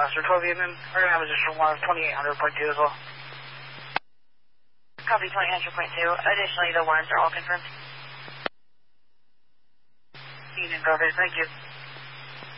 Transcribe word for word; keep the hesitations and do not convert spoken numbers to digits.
Oscar twelve Evening. We're going to have additional one of twenty-eight hundred point two as well. Copy twenty-eight hundred point two. Additionally, the ones are all confirmed. Evening, copy. Thank you.